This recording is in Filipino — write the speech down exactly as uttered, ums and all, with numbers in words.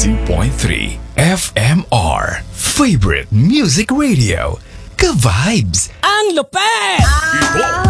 ninety-two point three F M R. Favorite Music Radio. Ka-vibes! Ang lupet! Ito